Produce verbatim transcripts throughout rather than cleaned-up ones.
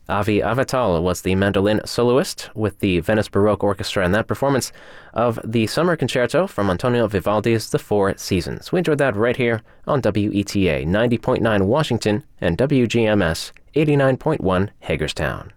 Avi Avital was the mandolin soloist with the Venice Baroque Orchestra in that performance of the Summer Concerto from Antonio Vivaldi's The Four Seasons. We enjoyed that right here on W E T A ninety point nine Washington and W G M S eighty-nine point one Hagerstown.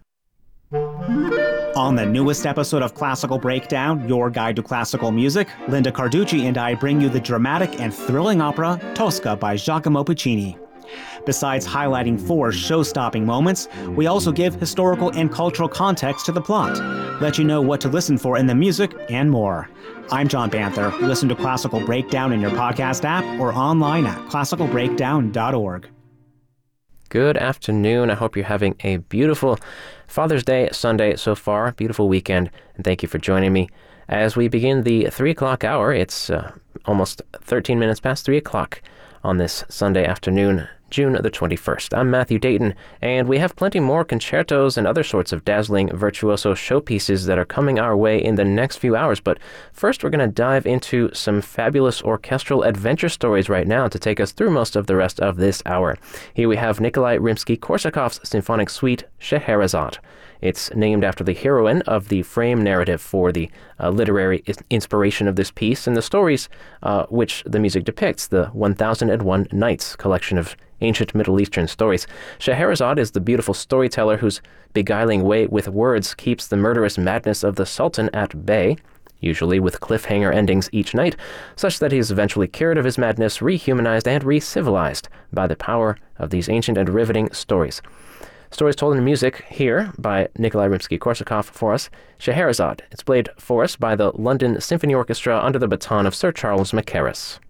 On the newest episode of Classical Breakdown, your guide to classical music, Linda Carducci and I bring you the dramatic and thrilling opera Tosca by Giacomo Puccini. Besides highlighting four show-stopping moments, we also give historical and cultural context to the plot, let you know what to listen for in the music, and more. I'm John Banther. Listen to Classical Breakdown in your podcast app or online at classical breakdown dot org. Good afternoon. I hope you're having a beautiful Father's Day Sunday so far. Beautiful weekend, and thank you for joining me. As we begin the three o'clock hour, it's uh, almost thirteen minutes past three o'clock on this Sunday afternoon, June the twenty-first. I'm Matthew Dayton, and we have plenty more concertos and other sorts of dazzling virtuoso showpieces that are coming our way in the next few hours. But first, we're going to dive into some fabulous orchestral adventure stories right now to take us through most of the rest of this hour. Here we have Nikolai Rimsky-Korsakov's symphonic suite, Scheherazade. It's named after the heroine of the frame narrative for the uh, literary inspiration of this piece and the stories uh, which the music depicts, the one thousand and one Nights collection of ancient Middle Eastern stories. Scheherazade is the beautiful storyteller whose beguiling way with words keeps the murderous madness of the Sultan at bay, usually with cliffhanger endings each night, such that he is eventually cured of his madness, rehumanized, and re-civilized by the power of these ancient and riveting stories. Stories told in music here by Nikolai Rimsky-Korsakov for us, Scheherazade. It's played for us by the London Symphony Orchestra under the baton of Sir Charles Mackerras.